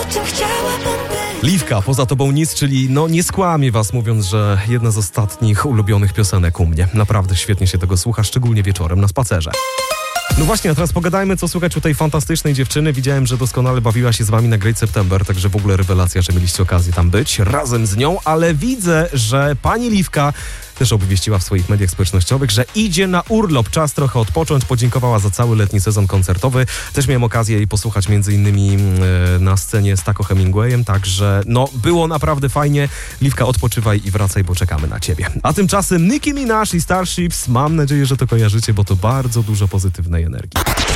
czym chciałabym być. Liwka, poza tobą nic, czyli nie skłamię was mówiąc, że jedna z ostatnich ulubionych piosenek u mnie. Naprawdę świetnie się tego słucha, szczególnie wieczorem na spacerze. No właśnie, a teraz pogadajmy, co słychać u tej fantastycznej dziewczyny. Widziałem, że doskonale bawiła się z wami na Great September, także w ogóle rewelacja, że mieliście okazję tam być razem z nią, ale widzę, że pani Liwka też obwieściła w swoich mediach społecznościowych, że idzie na urlop, czas trochę odpocząć, podziękowała za cały letni sezon koncertowy. Też miałem okazję jej posłuchać m.in. na scenie z Taco Hemingwayem, także było naprawdę fajnie. Liwka, odpoczywaj i wracaj, bo czekamy na ciebie. A tymczasem Nicki Minaj i Starships, mam nadzieję, że to kojarzycie, bo to bardzo dużo pozytywnej energii.